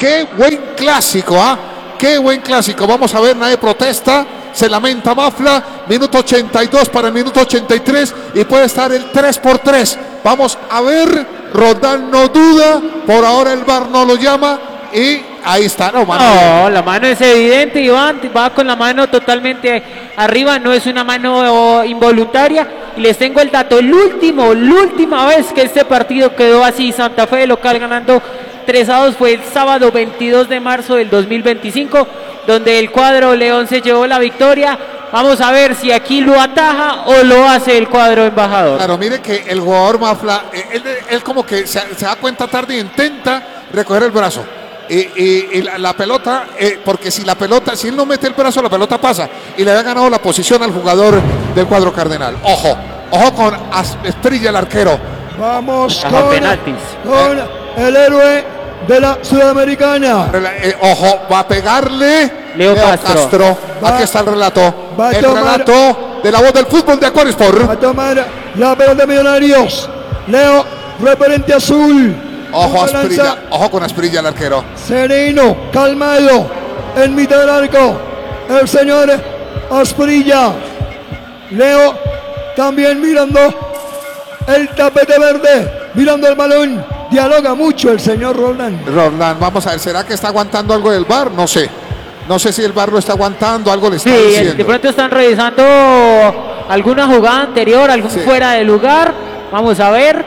qué buen clásico, qué buen clásico. Vamos a ver, nadie protesta. Se lamenta Mafla, minuto 82 para el minuto 83 y puede estar el 3-3. Vamos a ver, Roldán no duda, por ahora el VAR no lo llama y ahí está. No, la mano es evidente, Iván, va con la mano totalmente arriba, no es una mano involuntaria. Y les tengo el dato, la última vez que este partido quedó así, Santa Fe de local ganando 3-2 fue el sábado 22 de marzo del 2025, donde el cuadro León se llevó la victoria. Vamos a ver si aquí lo ataja o lo hace el cuadro embajador. Claro, mire que el jugador Mafla, él como que se da cuenta tarde y intenta recoger el brazo. Y la pelota, porque si él no mete el brazo, la pelota pasa. Y le ha ganado la posición al jugador del cuadro cardenal. Ojo con Asprilla, el arquero. Vamos con el héroe de la Sudamericana. Ojo, va a pegarle Leo Castro. Aquí está el relato. Relato de la voz del fútbol de Acuario Sport. Va a tomar la pelota de Millonarios. Leo, referente azul. Ojo con Asprilla, el arquero. Sereno, calmado, en mitad del arco. El señor Asprilla. Leo también mirando el tapete verde, mirando el balón. Dialoga mucho el señor Roldán. Vamos a ver, ¿será que está aguantando algo del VAR? No sé si el VAR lo está aguantando, algo le está diciendo. De pronto están revisando alguna jugada anterior, fuera de lugar. Vamos a ver.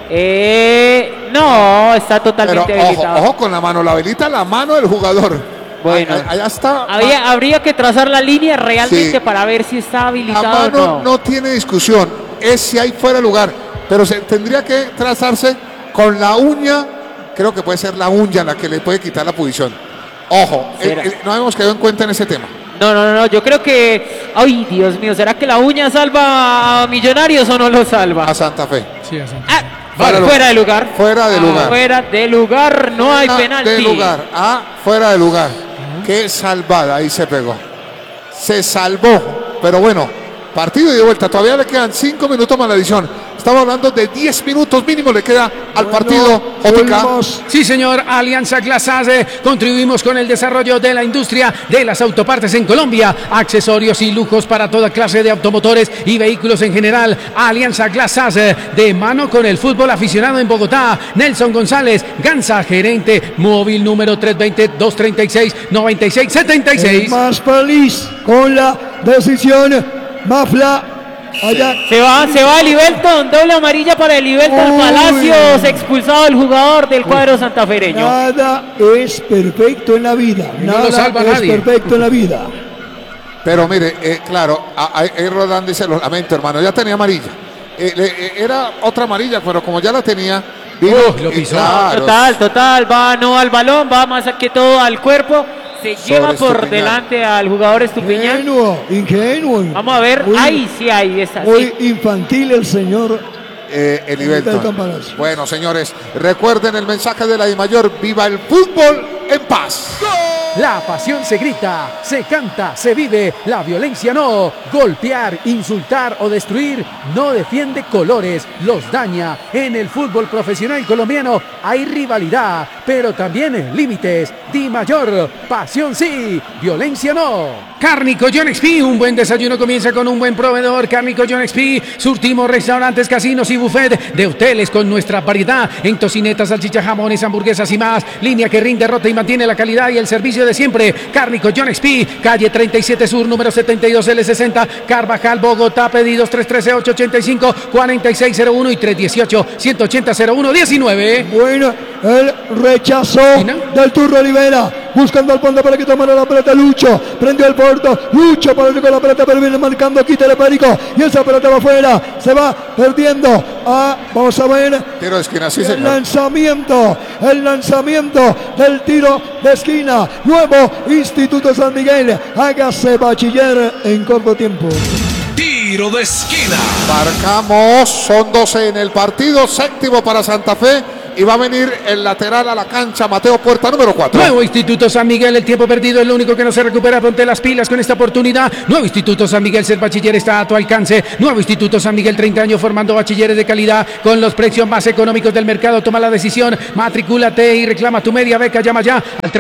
No, está totalmente habilitado. Ojo con la mano, la habilita la mano del jugador. Bueno, allá está. Habría que trazar la línea realmente para ver si está habilitado. La mano no tiene discusión, es si hay fuera de lugar, pero tendría que trazarse con la uña. Creo que puede ser la uña la que le puede quitar la posición. Ojo, no hemos quedado en cuenta en ese tema. No, yo creo que... Ay, Dios mío, ¿será que la uña salva a Millonarios o no lo salva? A Santa Fe. Sí, a Santa Fe. Fuera de lugar. Fuera de lugar, no hay penalti. Fuera de lugar. Qué salvada, ahí se pegó. Se salvó, pero bueno, partido y de vuelta. Todavía le quedan 5 minutos más la adición. Estamos hablando de 10 minutos mínimo le queda al partido. Sí, señor. Alianza Glasase. Contribuimos con el desarrollo de la industria de las autopartes en Colombia. Accesorios y lujos para toda clase de automotores y vehículos en general. Alianza Glasase. De mano con el fútbol aficionado en Bogotá. Nelson González, Gansa, gerente. Móvil número 320-236-9676. Más feliz con la decisión. Mafla. Allá. Se va Livelton, doble amarilla para el Livelton Palacios, expulsado el jugador del cuadro santafereño. Nada es perfecto en la vida, perfecto en la vida. Pero mire, claro, Roldán dice, lo lamento, hermano, ya tenía amarilla. Era otra amarilla, pero como ya la tenía, lo pisó. Claro. Total, no al balón, va más que todo al cuerpo. Se lleva por delante al jugador Estupiñán. Ingenuo. Vamos a ver, ahí está. Muy infantil el señor Livelton. Bueno, señores, recuerden el mensaje de la DIMAYOR: viva el fútbol en paz. La pasión se grita, se canta, se vive, la violencia no. Golpear, insultar o destruir no defiende colores, los daña. En el fútbol profesional colombiano hay rivalidad, pero también límites. DIMAYOR, pasión sí, violencia no. Cárnico John XP, un buen desayuno comienza con un buen proveedor. Cárnico John XP, surtimos restaurantes, casinos y buffet de hoteles con nuestra variedad en tocinetas, salchichas, jamones, hamburguesas y más. Línea que rinde, rota y mantiene la calidad y el servicio de siempre. Cárnico John XP, calle 37 Sur, número 72 L60, Carvajal, Bogotá. Pedidos 313-885-4601 y 318-180-0119. Bueno, el rechazo del Turro Olivera, buscando al fondo para que tomara la pelota Lucho, prendió el porto, Lucho para con la pelota, pero viene marcando aquí Telepérico, y esa pelota va afuera, se va perdiendo. Vamos a ver tiro de esquina, sí, el lanzamiento del tiro de esquina. Nuevo Instituto San Miguel, hágase bachiller en corto tiempo. Tiro de esquina. Marcamos, son 12 en el partido, séptimo para Santa Fe y va a venir el lateral a la cancha, Mateo Puerta, número 4. Nuevo Instituto San Miguel, el tiempo perdido es lo único que no se recupera. Ponte las pilas con esta oportunidad. Nuevo Instituto San Miguel, ser bachiller está a tu alcance. Nuevo Instituto San Miguel, 30 años formando bachilleres de calidad con los precios más económicos del mercado. Toma la decisión, matricúlate y reclama tu media beca. Llama ya al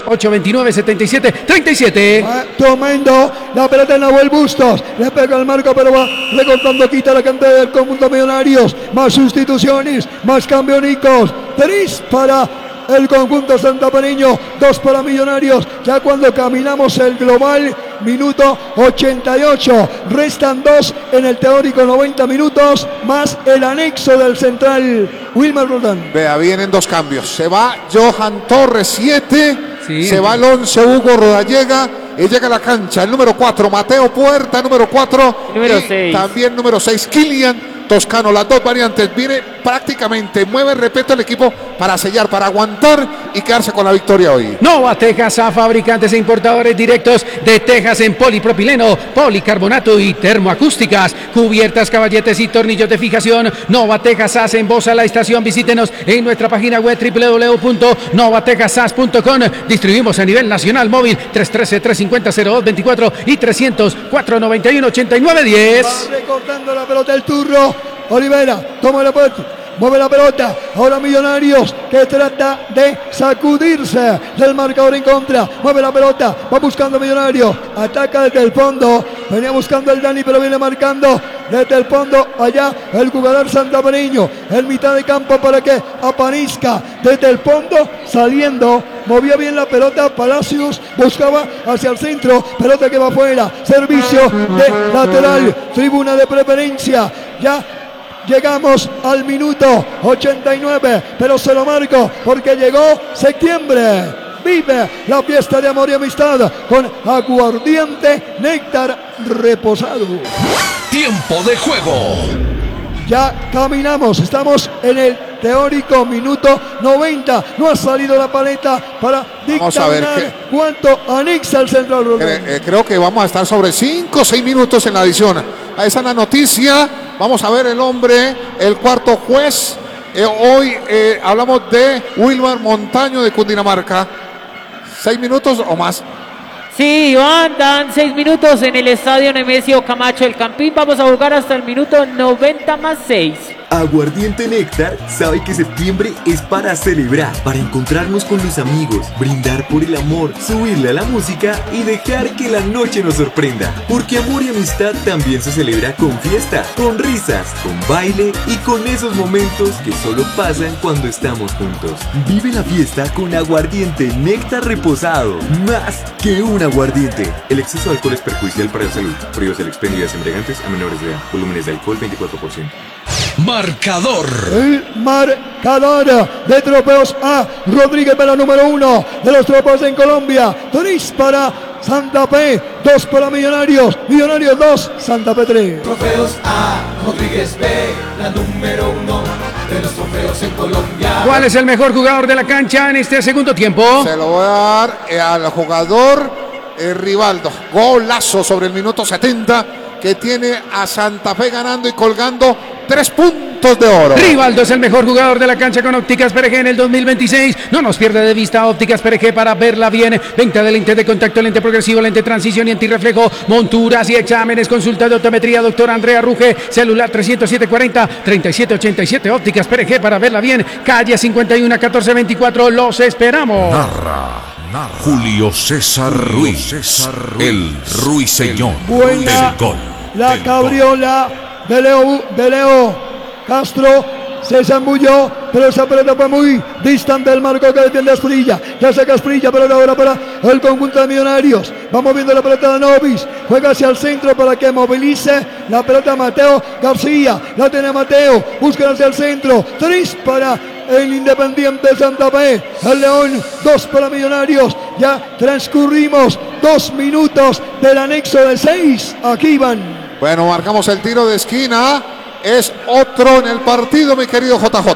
302-829-7737. Tomando la pelota en Nahuel Bustos, le pega al marco, pero va recortando, quita la cantera del conjunto Millonarios. Más sustituciones, más campeonicos. 3 para el conjunto santapereño, 2 para Millonarios. Ya cuando caminamos el global, minuto 88. Restan 2 en el teórico, 90 minutos, más el anexo del central Wilmer Roldán. Vea, vienen 2 cambios. Se va Johan Torres, 7. Sí. Se va el 11, Hugo Rodallega. Y llega a la cancha el número 4, Mateo Puerta, número 4. Número 6. También número 6, Kilian Toscano. Las 2 variantes. Viene prácticamente, mueve, repito, el equipo para sellar, para aguantar y quedarse con la victoria hoy. Nova Tejas, a fabricantes e importadores directos de tejas en polipropileno, policarbonato y termoacústicas, cubiertas, caballetes y tornillos de fijación. Nova Tejas SAS en Bosa, la estación. Visítenos en nuestra página web www.novatejasas.com. Distribuimos a nivel nacional. Móvil 313-350-0224 y 300-491-8910. Va recortando la pelota el turro. Olivera toma la pelota, mueve la pelota. Ahora Millonarios que trata de sacudirse del marcador en contra. Mueve la pelota, va buscando Millonarios. Ataca desde el fondo. Venía buscando el Dani, pero viene marcando desde el fondo allá el jugador santapereño. En mitad de campo para que aparezca desde el fondo, saliendo. Movía bien la pelota Palacios, buscaba hacia el centro, pelota que va afuera. Servicio de lateral, tribuna de preferencia. Ya llegamos al minuto 89, pero se lo marco porque llegó septiembre. Vive la fiesta de amor y amistad con aguardiente Néctar Reposado. Tiempo de juego. Ya caminamos, estamos en el teórico minuto 90. No ha salido la paleta para dictaminar cuánto anexa el central. Creo que vamos a estar sobre 5 o 6 minutos en la adición. Esa es la noticia. Vamos a ver el hombre, el cuarto juez. Hoy hablamos de Wilmar Montaño de Cundinamarca. 6 minutos o más. Sí, Iván, dan 6 minutos en el estadio Nemesio Camacho del Campín. Vamos a jugar hasta el minuto 90 más 6. Aguardiente Néctar sabe que septiembre es para celebrar, para encontrarnos con los amigos, brindar por el amor, subirle a la música y dejar que la noche nos sorprenda. Porque amor y amistad también se celebra con fiesta, con risas, con baile y con esos momentos que solo pasan cuando estamos juntos. Vive la fiesta con Aguardiente Néctar Reposado, más que un aguardiente. El exceso de alcohol es perjudicial para la salud. Prohíbas el expendio de embriagantes a menores de edad. Volúmenes de alcohol 24%. Marcador. El marcador de Trofeos A. Rodríguez Vela, número 1 de los trofeos en Colombia. 3 para Santa Fe, 2 para Millonarios. Millonarios 2, Santa Fe 3. Trofeos A. Rodríguez Vela, número 1 de los trofeos en Colombia. ¿Cuál es el mejor jugador de la cancha en este segundo tiempo? Se lo voy a dar al jugador Rivaldo. Golazo sobre el minuto 70 que tiene a Santa Fe ganando y colgando 3 puntos de oro. Rivaldo es el mejor jugador de la cancha con Ópticas PRG en el 2026. No nos pierda de vista Ópticas PRG para verla bien. Venta de lentes de contacto, lente progresivo, lente transición y antirreflejo, monturas y exámenes. Consulta de optometría, doctora Andrea Ruge. Celular 307-40-3787. Ópticas PRG para verla bien. Calle 51 1424. Los esperamos. Narra Julio César Ruiz, el ruiseñor Buena del gol. la del cabriola de Leo Castro. Se zambulló, pero esa pelota fue muy distante del marco que defiende Asprilla. Ya saca Asprilla, pero ahora para el conjunto de Millonarios. Va moviendo la pelota de Novis. Juega hacia el centro para que movilice la pelota Mateo García. La tiene Mateo. Busca hacia el centro. 3 para el Independiente Santa Fe. El León, 2 para Millonarios. Ya transcurrimos 2 minutos del anexo de 6. Aquí van. Bueno, marcamos el tiro de esquina. Es otro en el partido, mi querido JJ.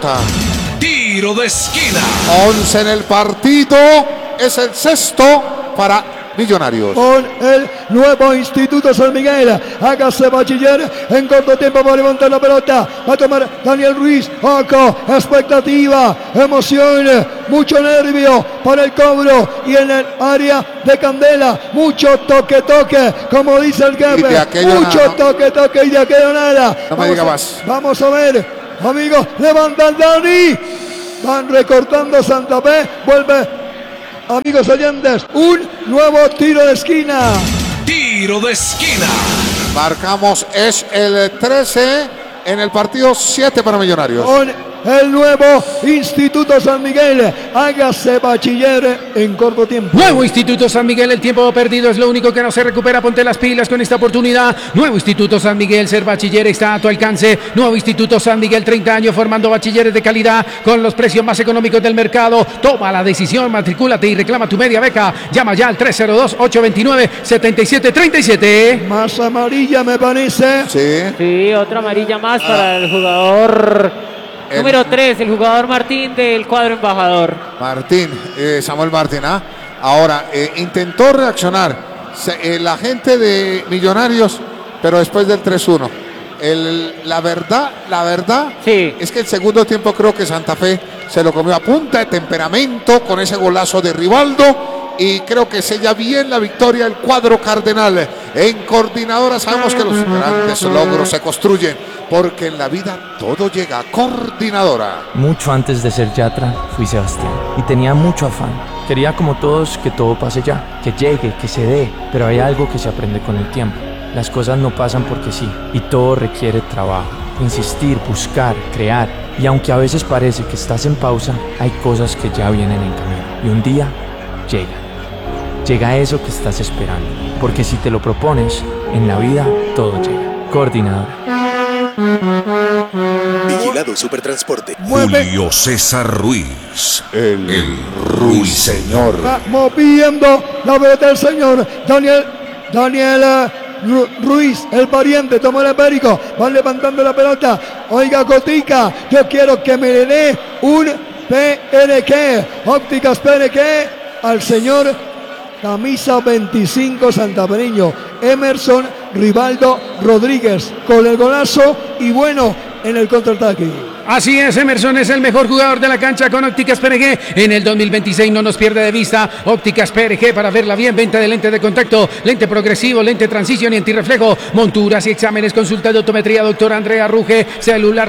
Tiro de esquina. 11 en el partido. Es el sexto para Millonarios. Con el nuevo Instituto San Miguel. Hágase Bachiller en corto tiempo para levantar la pelota. Va a tomar Daniel Ruiz. Ojo, expectativa, emoción, mucho nervio para el cobro. Y en el área de Candela, mucho toque, como dice el jefe. Mucho toque y de aquello nada. No me diga más. Vamos a ver, amigos, levanta el Dani. Van recortando Santa Fe, vuelve, amigos oyentes, un nuevo tiro de esquina. Tiro de esquina. Marcamos, es el 13 en el partido, 7 para Millonarios. Con el nuevo Instituto San Miguel, hágase Bachiller en corto tiempo. Nuevo Instituto San Miguel, el tiempo perdido es lo único que no se recupera. Ponte las pilas con esta oportunidad. Nuevo Instituto San Miguel, ser bachiller está a tu alcance. Nuevo Instituto San Miguel, 30 años formando bachilleres de calidad con los precios más económicos del mercado. Toma la decisión, matricúlate y reclama tu media beca. Llama ya al 302-829-7737. Más amarilla me parece. Sí, otra amarilla más para el jugador número 3, el jugador Martín del cuadro embajador. Martín, Samuel Martín, ahora intentó reaccionar la gente de Millonarios, pero después del 3-1. La verdad sí, es que el segundo tiempo creo que Santa Fe se lo comió a punta de temperamento con ese golazo de Rivaldo. Y creo que sella bien la victoria el cuadro cardenal. En Coordinadora sabemos que los grandes logros se construyen, porque en la vida todo llega a Coordinadora. Mucho antes de ser Yatra fui Sebastián y tenía mucho afán. Quería como todos que todo pase ya, que llegue, que se dé, pero hay algo que se aprende con el tiempo. Las cosas no pasan porque sí, y todo requiere trabajo, insistir, buscar, crear. Y aunque a veces parece que estás en pausa, hay cosas que ya vienen en camino. Y un día llegan. Llega eso que estás esperando, porque si te lo propones, en la vida todo llega. Coordinadora. Vigilado Supertransporte. Julio César Ruiz, el Ruiseñor. Moviendo la pelota del señor Daniel Ruiz, el pariente, toma el esférico, va levantando la pelota. Oiga, Cotica, yo quiero que me le dé un PRQ, Ópticas PRQ, al señor camisa 25 santafereño, Emerson Rivaldo Rodríguez, con el golazo y bueno en el contraataque. Así es, Emerson es el mejor jugador de la cancha con Ópticas PRG. En el 2026 no nos pierde de vista. Ópticas PRG para verla bien. Venta de lente de contacto, lente progresivo, lente transición y antirreflejo. Monturas y exámenes. Consulta de optometría, doctor Andrea Ruge. Celular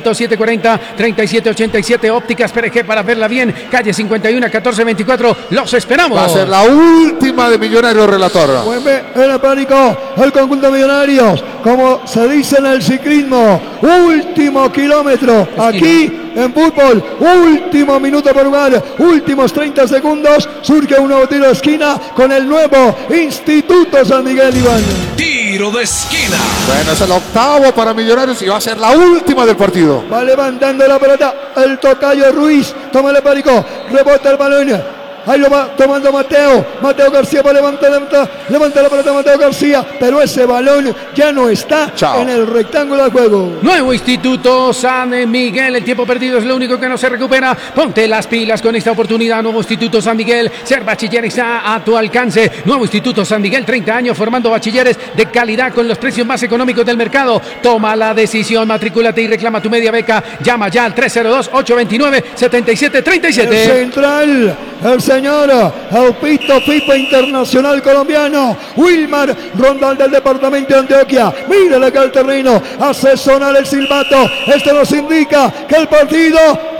300-740-3787. Ópticas PRG para verla bien. Calle 51, 1424. Los esperamos. Va a ser la última de Millonarios, relator. Vuelve el pánico, el conjunto de Millonarios. Como se dice en el ciclismo, último kilómetro. Aquí en fútbol, último minuto por jugar, últimos 30 segundos, surge un nuevo tiro de esquina con el nuevo Instituto San Miguel, Iván. Tiro de esquina. Bueno, es el octavo para Millonarios y va a ser la última del partido. Va levantando la pelota el tocayo Ruiz, toma el pánico, rebota el balón. Ahí lo va tomando Mateo García va a levanta la pelota Mateo García, pero ese balón ya no está en el rectángulo del juego. Nuevo Instituto San Miguel, el tiempo perdido es lo único que no se recupera. Ponte las pilas con esta oportunidad. Nuevo Instituto San Miguel, ser bachiller está a tu alcance. Nuevo Instituto San Miguel, 30 años formando bachilleres de calidad con los precios más económicos del mercado. Toma la decisión, matricúlate y reclama tu media beca. Llama ya al 302-829-7737. El central, el señor, el Pito Pipa Internacional colombiano, Wilmar Rondal del departamento de Antioquia. Mírale acá el terreno, hace sonar el silbato. Este nos indica que el partido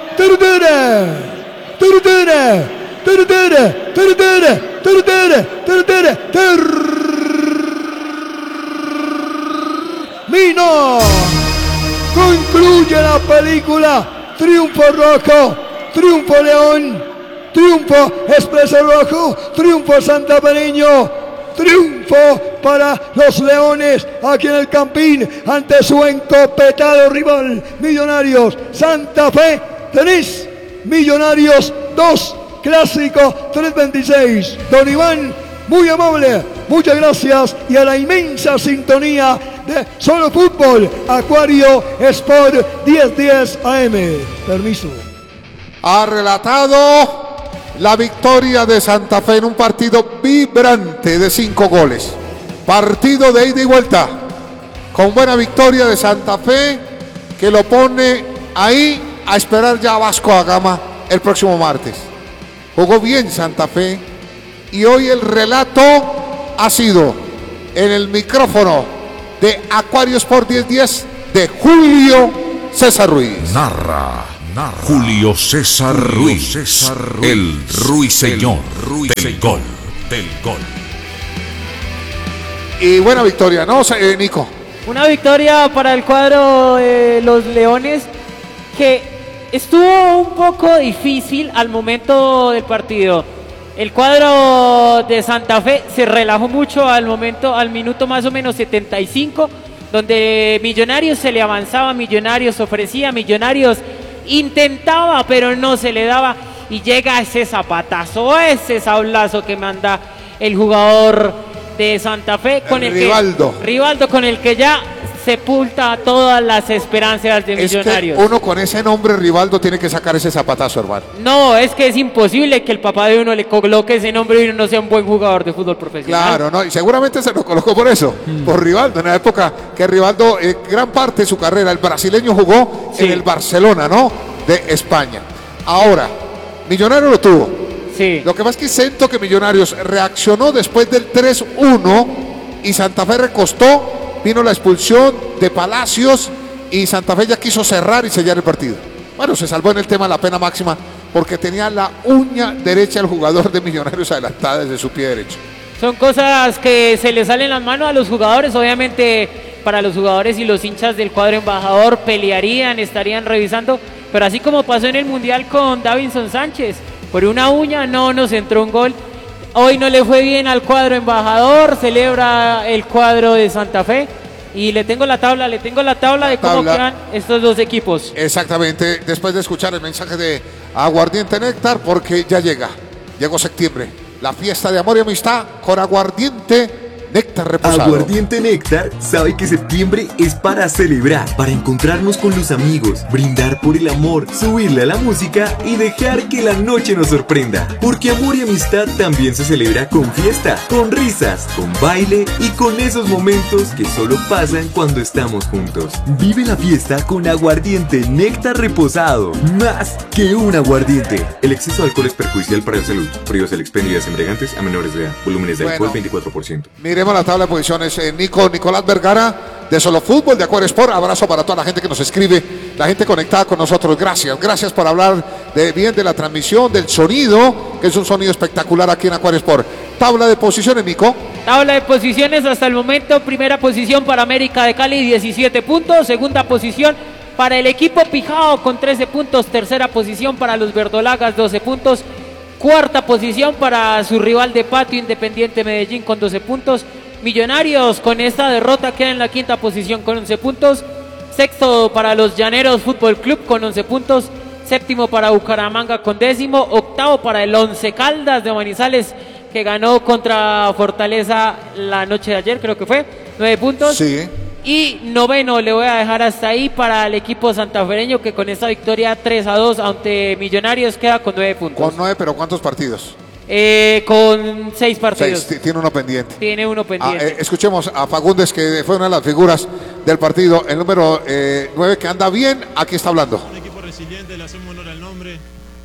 termino. Concluye la película. Triunfo rojo, triunfo león, triunfo Expreso Rojo, triunfo santafereño, triunfo para los Leones aquí en el Campín ante su encopetado rival Millonarios. Santa Fe 3, Millonarios 2, Clásico 326. Don Iván, muy amable, muchas gracias y a la inmensa sintonía de Solo Fútbol, Acuario Sport 1010 AM. Permiso. Ha relatado la victoria de Santa Fe en un partido vibrante de 5 goles. Partido de ida y vuelta, con buena victoria de Santa Fe, que lo pone ahí a esperar ya a Vasco da Gama el próximo martes. Jugó bien Santa Fe y hoy el relato ha sido en el micrófono de Acuario Sport 1010 de Julio César Ruiz. Narra Julio César Ruiz, el ruiseñor del gol. Y buena victoria, ¿no, Nico? Una victoria para el cuadro de los Leones, que estuvo un poco difícil al momento del partido. El cuadro de Santa Fe se relajó mucho al minuto más o menos 75, donde Millonarios se le avanzaba, Millonarios ofrecía, Millonarios intentaba, pero no se le daba, y llega ese zapatazo, ese sablazo que manda el jugador de Santa Fe, con Rivaldo, con el que ya sepulta todas las esperanzas de Millonarios. Que uno con ese nombre Rivaldo tiene que sacar ese zapatazo, hermano. No, es que es imposible que el papá de uno le coloque ese nombre y uno no sea un buen jugador de fútbol profesional. Claro, no, y seguramente se lo colocó por eso, por Rivaldo, en la época que Rivaldo, gran parte de su carrera, el brasileño jugó en el Barcelona, ¿no? De España. Ahora, Millonarios lo tuvo. Sí. Lo que pasa es que siento que Millonarios reaccionó después del 3-1 y Santa Fe recostó. Vino la expulsión de Palacios y Santa Fe ya quiso cerrar y sellar el partido. Bueno, se salvó en el tema de la pena máxima porque tenía la uña derecha del jugador de Millonarios adelantada desde su pie derecho. Son cosas que se le salen las manos a los jugadores. Obviamente para los jugadores y los hinchas del cuadro embajador pelearían, estarían revisando. Pero así como pasó en el Mundial con Davinson Sánchez, por una uña no nos entró un gol. Hoy no le fue bien al cuadro embajador, celebra el cuadro de Santa Fe y le tengo la tabla de cómo quedan estos dos equipos. Exactamente, después de escuchar el mensaje de Aguardiente Néctar, porque ya llegó septiembre, la fiesta de amor y amistad con Aguardiente Néctar reposado. Aguardiente Néctar sabe que septiembre es para celebrar, para encontrarnos con los amigos, brindar por el amor, subirle a la música y dejar que la noche nos sorprenda. Porque amor y amistad también se celebra con fiesta, con risas, con baile y con esos momentos que solo pasan cuando estamos juntos. Vive la fiesta con Aguardiente Néctar reposado, más que un aguardiente. El exceso de alcohol es perjudicial para la salud. Prohíbas el expendio de embriagantes a menores de edad. Volúmenes de alcohol 24%. Miremos la tabla de posiciones. Nicolás Vergara de Solo Fútbol, de Acuario Sport. Abrazo para toda la gente que nos escribe, la gente conectada con nosotros. Gracias por hablar bien de la transmisión, del sonido, que es un sonido espectacular aquí en Acuario Sport. Tabla de posiciones, Nico. Tabla de posiciones hasta el momento: primera posición para América de Cali, 17 puntos. Segunda posición para el equipo Pijao con 13 puntos. Tercera posición para los verdolagas, 12 puntos. Cuarta posición para su rival de patio, Independiente Medellín, con 12 puntos. Millonarios con esta derrota queda en la quinta posición con 11 puntos. Sexto para los Llaneros Fútbol Club con 11 puntos. Séptimo para Bucaramanga con 10º. Octavo para el Once Caldas de Manizales, que ganó contra Fortaleza la noche de ayer, creo que fue, 9 puntos. Sí. Y noveno le voy a dejar hasta ahí para el equipo santafereño, que con esta victoria 3-2 ante Millonarios queda con 9 puntos. Con 9, pero ¿cuántos partidos? Con 6 partidos. 6, tiene uno pendiente. Tiene uno pendiente. Escuchemos a Fagundes, que fue una de las figuras del partido, el número 9, que anda bien. Aquí está hablando. Un equipo resiliente, le hacemos honor al nombre.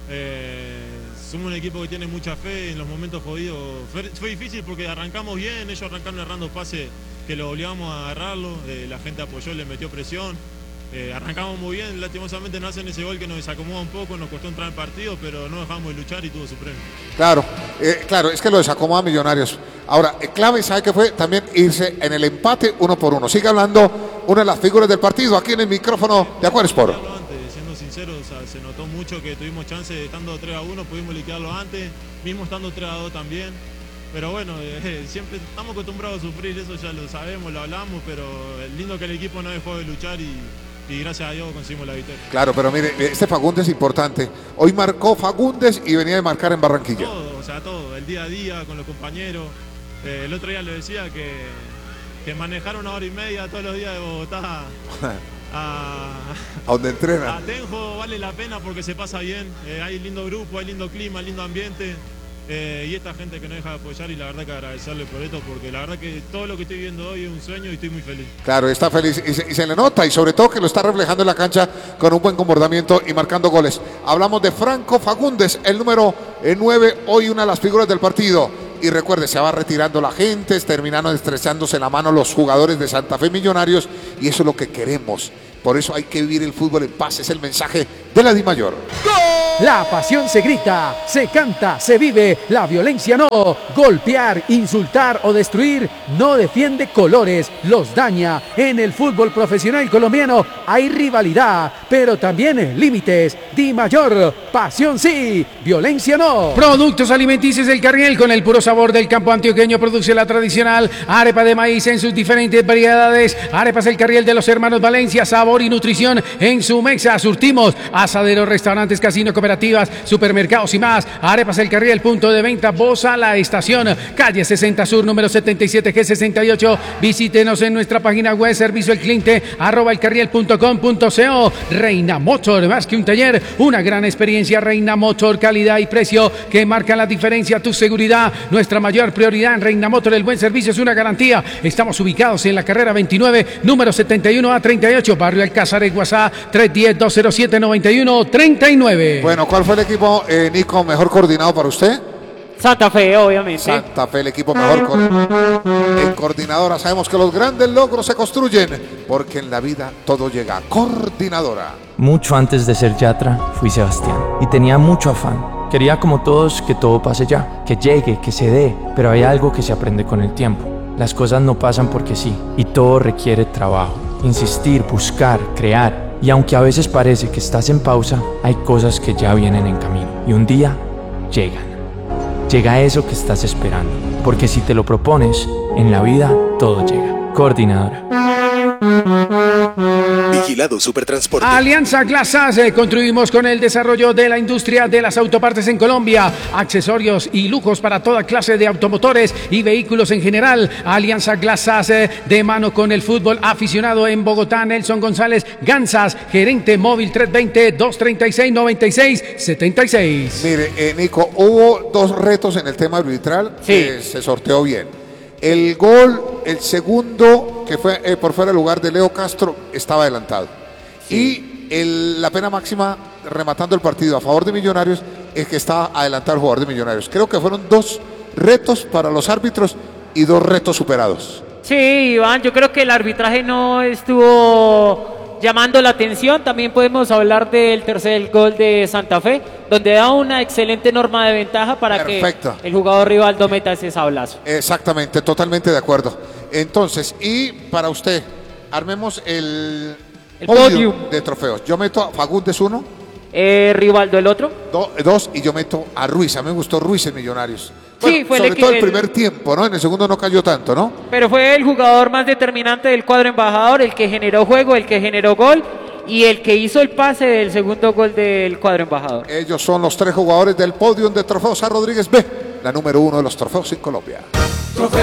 Somos un equipo que tiene mucha fe en los momentos jodidos. Fue difícil porque arrancamos bien, ellos arrancaron errando pases que lo obligamos a agarrarlo, la gente apoyó, le metió presión, arrancamos muy bien, lastimosamente no hacen ese gol que nos desacomoda un poco, nos costó entrar al partido, pero no dejamos de luchar y tuvo su premio. Claro, es que lo desacomoda Millonarios. Ahora, clave, ¿sabe qué fue? También irse en el empate 1-1. Sigue hablando una de las figuras del partido aquí en el micrófono de Acuario Sport. Siendo sinceros, o sea, se notó mucho que tuvimos chance de estando 3-1, pudimos liquidarlo antes, mismo estando 3-2 también. Pero bueno, siempre estamos acostumbrados a sufrir, eso ya lo sabemos, lo hablamos, pero es lindo que el equipo no dejó de luchar y gracias a Dios conseguimos la victoria. Claro, pero mire, este Fagundes es importante. Hoy marcó Fagundes y venía de marcar en Barranquilla. Todo, el día a día con los compañeros. El otro día le decía que manejar 1 hora y media todos los días de Bogotá a donde entrena. a Tenjo vale la pena porque se pasa bien, hay lindo grupo, hay lindo clima, lindo ambiente, y esta gente que nos deja de apoyar, y la verdad que agradecerle por esto, porque la verdad que todo lo que estoy viendo hoy es un sueño y estoy muy feliz. Claro, está feliz y se le nota, y sobre todo que lo está reflejando en la cancha con un buen comportamiento y marcando goles. Hablamos de Franco Fagundes, el número 9, hoy una de las figuras del partido. Y recuerde, se va retirando la gente, terminaron estrechándose la mano los jugadores de Santa Fe Millonarios, y eso es lo que queremos. Por eso hay que vivir el fútbol en paz, es el mensaje de la DIMAYOR. La pasión se grita, se canta, se vive, la violencia no. Golpear, insultar o destruir no defiende colores, los daña. En el fútbol profesional colombiano hay rivalidad, pero también límites. DIMAYOR, pasión sí, violencia no. Productos alimenticios El Carriel, con el puro sabor del campo antioqueño, produce la tradicional arepa de maíz en sus diferentes variedades. Arepas El Carriel de los hermanos Valencia, sabor y nutrición en su mesa. Surtimos asaderos, restaurantes, casinos, cooperativas, supermercados y más. Arepas El Carriel, punto de venta Bosa, la estación, calle 60 Sur, número 77G68. Visítenos en nuestra página web, servicio al cliente @elcarriel.com.co. Reina Motor, más que un taller, una gran experiencia. Reina Motor, calidad y precio que marcan la diferencia. Tu seguridad, nuestra mayor prioridad en Reina Motor. El buen servicio es una garantía. Estamos ubicados en la carrera 29, número 71A38, barrio Alcázares, WhatsApp 310-207-9139. Bueno, ¿cuál fue el equipo, Nico, mejor coordinado para usted? Santa Fe, obviamente. Santa Fe, el equipo mejor en coordinadora. Sabemos que los grandes logros se construyen, porque en la vida todo llega. Coordinadora. Mucho antes de ser Yatra, fui Sebastián y tenía mucho afán. Quería, como todos, que todo pase ya, que llegue, que se dé, pero hay algo que se aprende con el tiempo. Las cosas no pasan porque sí, y todo requiere trabajo, insistir, buscar, crear. Y aunque a veces parece que estás en pausa, hay cosas que ya vienen en camino, y un día llegan. Llega eso que estás esperando, porque si te lo propones, en la vida todo llega. Coordinadora. Vigilado Supertransporte. Alianza Glasase, contribuimos con el desarrollo de la industria de las autopartes en Colombia. Accesorios y lujos para toda clase de automotores y vehículos en general. Alianza Glasase, de mano con el fútbol aficionado en Bogotá. Nelson González Gansas, gerente móvil 320-236-9676. Mire, Nico, hubo dos retos en el tema arbitral que se sorteó bien. El gol, el segundo, que fue por fuera del lugar de Leo Castro, estaba adelantado. Sí. Y la pena máxima, rematando el partido a favor de Millonarios, es que estaba adelantado el jugador de Millonarios. Creo que fueron dos retos para los árbitros y dos retos superados. Sí, Iván, yo creo que el arbitraje no estuvo llamando la atención. También podemos hablar del tercer gol de Santa Fe, donde da una excelente norma de ventaja para que el jugador rival no meta ese sablazo. Exactamente, totalmente de acuerdo. Entonces, y para usted, armemos el podium de trofeos. Yo meto a Fagundes 1. Rivaldo el otro. 2, y yo meto a Ruiz. A mí me gustó Ruiz en Millonarios. Bueno, sí, fue sobre todo el primer tiempo, ¿no? En el segundo no cayó tanto, ¿no? Pero fue el jugador más determinante del cuadro embajador, el que generó juego, el que generó gol y el que hizo el pase del segundo gol del cuadro embajador. Ellos son los tres jugadores del podium de trofeos A. Rodríguez B, la número 1 de los trofeos en Colombia.